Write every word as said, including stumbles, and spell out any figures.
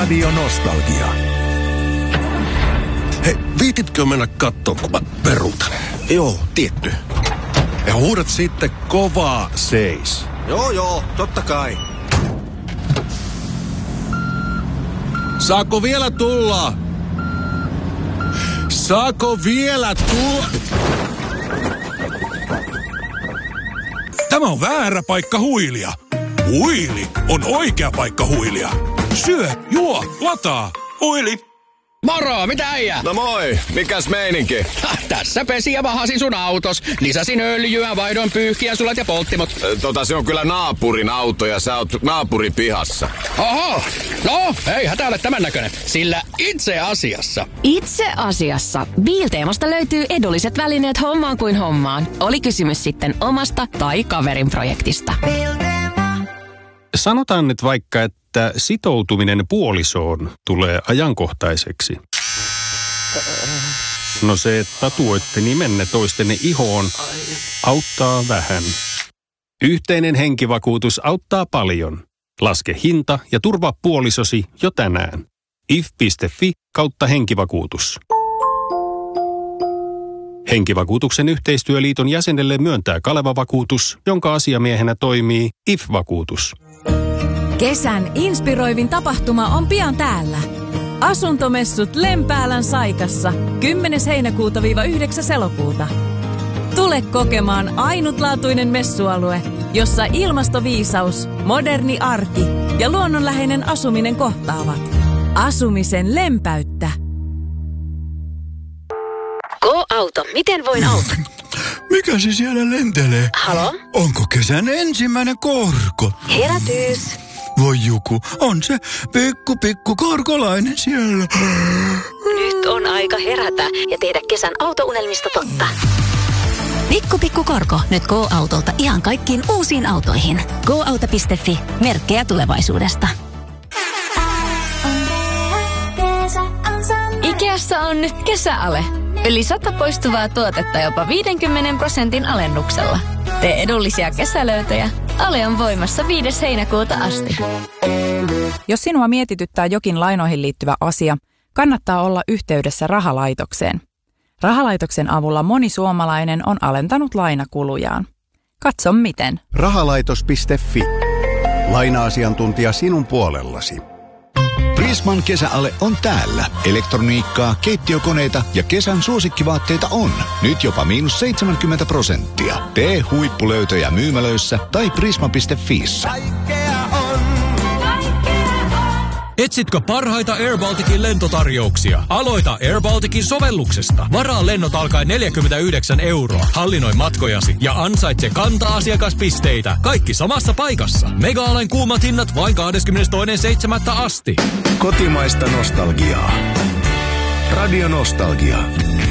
Radio Nostalgia. Hei, viititkö mennä kattoo, kun mä peruutan? Joo, tietty. Ja huudat sitten kovaa seis. Joo, joo, totta kai. Saako vielä tulla? Saako vielä tulla? Tämä on väärä paikka huilia. Huili on oikea paikka huilia. Syö, juo, lataa. Huili. Moro, mitä äijä? No moi, mikäs meininki? Ha, tässä pesi ja vahasin sun autos. Lisäsin öljyä, vaihdoin pyyhkiä, ja polttimot. Tota se on kyllä naapurin auto ja sä oot naapurin pihassa. Oho, no ei hätä ole tämän näköinen. Sillä itse asiassa. Itse asiassa. Biilteemasta löytyy edulliset välineet hommaan kuin hommaan. Oli kysymys sitten omasta tai kaverin projektista. Sanotaan nyt vaikka, että sitoutuminen puolisoon tulee ajankohtaiseksi. No se, että tatuoitte nimenne toistenne ihoon, auttaa vähän. Yhteinen henkivakuutus auttaa paljon. Laske hinta ja turvaa puolisosi jo tänään. if piste fi kautta henkivakuutus. Henkivakuutuksen yhteistyöliiton jäsenelle myöntää Kaleva-vakuutus, jonka asiamiehenä toimii I F-vakuutus. Kesän inspiroivin tapahtuma on pian täällä. Asuntomessut Lempäälän Saikassa kymmenes heinäkuuta yhdeksäs elokuuta. Tule kokemaan ainutlaatuinen messualue, jossa ilmastoviisaus, moderni arki ja luonnonläheinen asuminen kohtaavat. Asumisen lempäyttä. Go-auto, miten voin auttaa? Mikä se siellä lentelee? Halo? Onko kesän ensimmäinen korko? Herätys. Voi Juku, on se pikku pikku korkolainen siellä. Nyt on aika herätä ja tehdä kesän autounelmista totta. Pikku pikku korko nyt Go-autolta ihan kaikkiin uusiin autoihin. go auto piste fi, merkkejä tulevaisuudesta. Ikeassa on nyt kesäale. Yli sata poistuvaa tuotetta jopa viidenkymmenen prosentin alennuksella. Tee edullisia kesälöytöjä. Ale on voimassa viides heinäkuuta asti. Jos sinua mietityttää jokin lainoihin liittyvä asia, kannattaa olla yhteydessä rahalaitokseen. Rahalaitoksen avulla moni suomalainen on alentanut lainakulujaan. Katso miten. Rahalaitos piste fi. Laina-asiantuntija sinun puolellasi. Prisman kesäale on täällä. Elektroniikkaa, keittiökoneita ja kesän suosikkivaatteita on. Nyt jopa miinus seitsemänkymmentä prosenttia. Tee huippulöytöjä myymälöissä tai prisma piste fiissä. Etsitkö parhaita Air Balticin lentotarjouksia? Aloita Air Balticin sovelluksesta. Varaa lennot alkaen neljäkymmentäyhdeksän euroa. Hallinnoi matkojasi ja ansaitse kanta-asiakaspisteitä. Kaikki samassa paikassa. Mega-alen kuumat hinnat vain kahdeskymmenestoinen seitsemättä asti. Kotimaista nostalgiaa. Radio Nostalgia.